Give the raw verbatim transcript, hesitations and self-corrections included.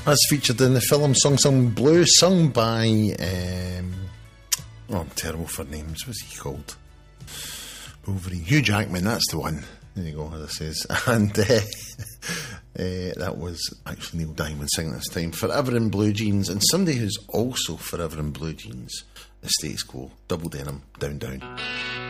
as featured in the film Song Sung Blue, sung by um, oh, I'm terrible for names. What's he called? Wolverine. Hugh Jackman. That's the one. There you go, as it says. And uh, uh, that was actually Neil Diamond singing this time. Forever in Blue Jeans. And somebody who's also forever in blue jeans, the Status Quo. Double denim, down, down.